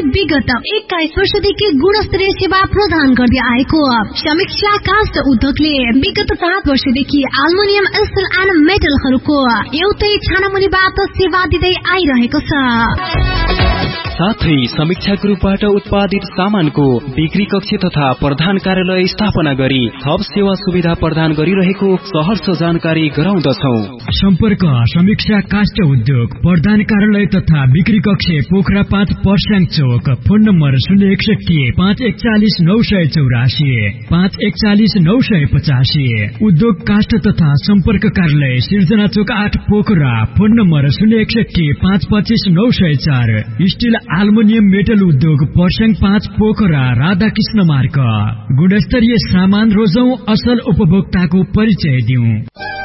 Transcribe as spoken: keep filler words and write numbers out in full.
विगत एक्काइस वर्षदेखि गुणस्तरीय सेवा प्रदान गर्दै आएको समीक्षा काष्ठ उद्योगले विगत सात वर्षदेखि एल्युमिनियम स्टिल एन्ड मेटलहरूको एउटै छानामुनिबाट सेवा दिँदै आइरहेको छ। साथै समीक्षा ग्रुपबाट उत्पादित सामानको बिक्री कक्ष तथा प्रधान कार्यालय स्थापना गरी थप सेवा सुविधा प्रदान गरिरहेको सहर्ष जानकारी गराउँदछौ। सम्पर्क समीक्षा काष्ठ उद्योग प्रधान कार्यालय तथा बिक्री कक्ष पोखरा पाँच पर्स्याङ चोक। फोन नम्बर शून्य एकसठी पाँच एकचालिस नौ सय चौरासी पाँच एकचालिस नौ सय पचासी। उद्योग काष्ठ तथा सम्पर्क कार्यालय सिर्जना चोक आठ पोखरा। फोन नम्बर शून्य एकसठी पाँच पच्चिस नौ सय चार। स्टिल एल्युमिनियम मेटल उद्योग पर्स्याङ पाँच पोखरा राधाकृष्ण मार्ग। गुणस्तरीय सामान रोजौं, असल उपभोक्ताको परिचय दिउँ।